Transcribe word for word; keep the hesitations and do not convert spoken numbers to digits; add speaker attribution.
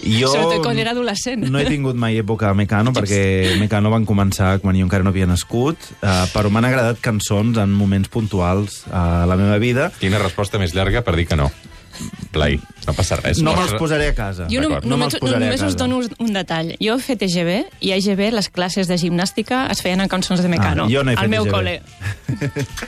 Speaker 1: Jo
Speaker 2: Sobretot quan era adolescent.
Speaker 1: no he tingut mai època Mecano, perquè Mecano van començar quan jo encara no havia nascut, uh, però m'han agradat cançons en moments puntuals a la meva vida.
Speaker 3: Quina resposta més llarga per dir que no? Blai, no passa res.
Speaker 1: No me'ls posaré a casa.
Speaker 2: Jo no,
Speaker 3: D'acord.
Speaker 1: No
Speaker 2: només,
Speaker 1: me'ls posaré a
Speaker 2: només us
Speaker 1: casa.
Speaker 2: dono un detall. Jo he fet E G B, i a E G B les classes de gimnàstica es feien en cançons de Mecano.
Speaker 1: Ah, jo no he fet
Speaker 2: al meu
Speaker 1: E G B.
Speaker 2: col·le.